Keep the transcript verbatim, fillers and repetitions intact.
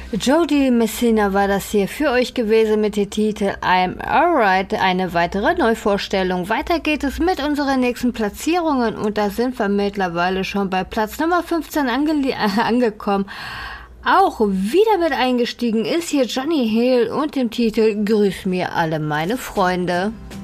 Jody Messina war das hier für euch gewesen mit dem Titel I'm Alright, eine weitere Neuvorstellung. Weiter geht es mit unseren nächsten Platzierungen und da sind wir mittlerweile schon bei Platz Nummer fünfzehn ange- äh, angekommen. Auch wieder mit eingestiegen ist hier Johnny Hale und dem Titel Grüß mir alle meine Freunde.